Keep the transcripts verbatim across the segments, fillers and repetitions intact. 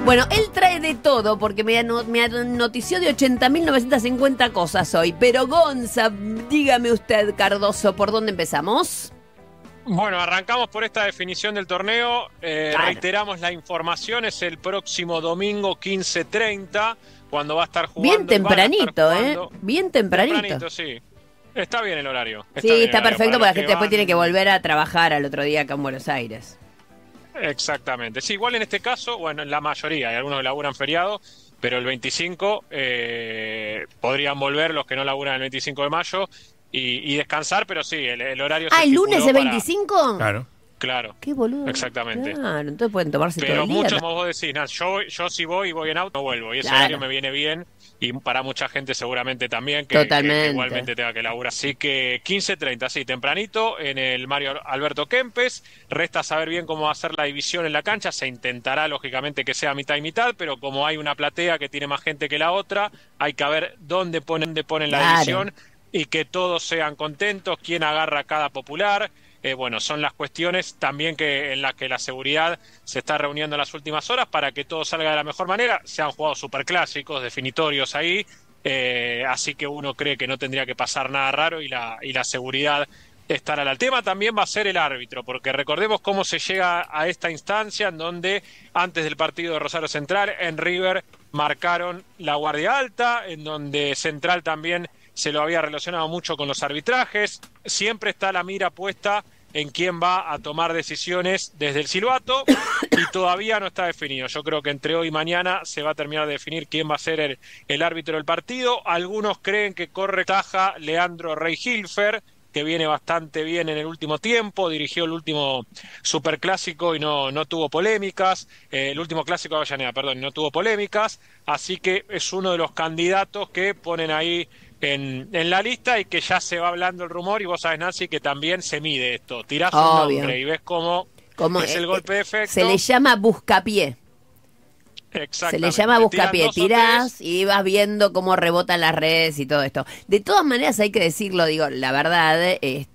Bueno, él trae de todo porque me, ano- me notició de ochenta mil novecientas cincuenta cosas hoy. Pero Gonza, dígame usted, Cardoso, ¿por dónde empezamos? Bueno, arrancamos por esta definición del torneo. Eh, Claro. Reiteramos la información, es el próximo domingo quince treinta, cuando va a estar jugando. Bien tempranito, ¿eh? jugando... Bien tempranito. Tempranito, sí. Está bien el horario. Sí, bien está el horario perfecto para porque la los gente que después van. tiene que volver a trabajar al otro día acá en Buenos Aires. Exactamente. Sí, igual en este caso, bueno, en la mayoría, hay algunos que laburan feriado, pero el veinticinco eh, podrían volver los que no laburan el veinticinco de mayo y, y descansar, pero sí, el, el horario se Ah, ¿el lunes es estipuló para- veinticinco? Claro. Claro. Qué boludo. Exactamente. Claro, entonces pueden tomarse todo Pero el día. muchos, como vos decís, nah, yo, yo si voy y voy en auto, no vuelvo. Y ese Claro. horario me viene bien. Y para mucha gente seguramente también, que, Totalmente. que igualmente tenga que laburar. Así que quince treinta, sí, tempranito, en el Mario Alberto Kempes. Resta saber bien cómo va a ser la división en la cancha. Se intentará, lógicamente, que sea mitad y mitad, pero como hay una platea que tiene más gente que la otra, hay que ver dónde ponen, dónde ponen la Claro. división y que todos sean contentos, quién agarra cada popular. Eh, bueno, son las cuestiones también que en las que la seguridad se está reuniendo en las últimas horas para que todo salga de la mejor manera. Se han jugado superclásicos, definitorios ahí, eh, así que uno cree que no tendría que pasar nada raro y la, y la seguridad estará. El tema también va a ser el árbitro, porque recordemos cómo se llega a esta instancia en donde antes del partido de Rosario Central en River marcaron la guardia alta, en donde Central también se lo había relacionado mucho con los arbitrajes. Siempre está la mira puesta en quién va a tomar decisiones desde el silbato y todavía no está definido. Yo creo que entre hoy y mañana se va a terminar de definir quién va a ser el, el árbitro del partido. Algunos creen que corre taja Leandro Rey-Hilfer, que viene bastante bien en el último tiempo, dirigió el último superclásico y no, no tuvo polémicas, eh, el último clásico de Avellaneda, perdón, y no tuvo polémicas, así que es uno de los candidatos que ponen ahí en, en la lista y que ya se va hablando el rumor, y vos sabés, Nancy, que también se mide esto, tirás Obvio. un nombre y ves cómo Como, es el eh, golpe de efecto. Se le llama buscapié. Se le Exactamente. llama buscapié. Tirás dos o Tirás tres. y vas viendo cómo rebotan las redes y todo esto. De todas maneras, hay que decirlo, digo, la verdad,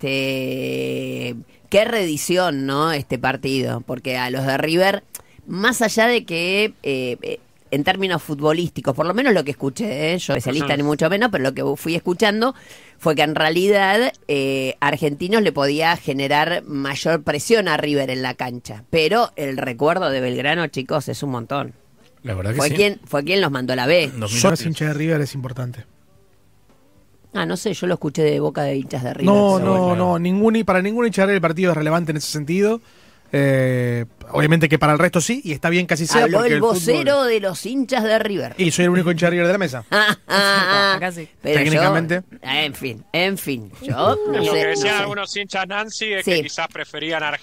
este, qué reedición, ¿no? Este partido. Porque a los de River, más allá de que, eh, eh, en términos futbolísticos, por lo menos lo que escuché, ¿eh? Yo especialista Ujú. ni mucho menos, pero lo que fui escuchando fue que en realidad eh, Argentinos le podía generar mayor presión a River en la cancha. Pero el recuerdo de Belgrano, chicos, es un montón. La verdad que Fue sí. quien, fue quien los mandó a la B. dos mil Yo veinte. soy hincha de River, es importante. Ah, no sé, yo lo escuché de boca de hinchas de River. No, sí, no, claro. no, ningún, para ningún hincha de River el partido es relevante en ese sentido. Eh, obviamente que para el resto sí, y está bien casi sea. Habló porque el fútbol- vocero de los hinchas de River. Y soy el único hincha de River de la mesa. Ah, ah, ah. Acá sí. Pero Técnicamente. yo- en fin, en fin. Yo no Lo sé, que no decían sé. algunos hinchas, Nancy, es Sí. que quizás preferían a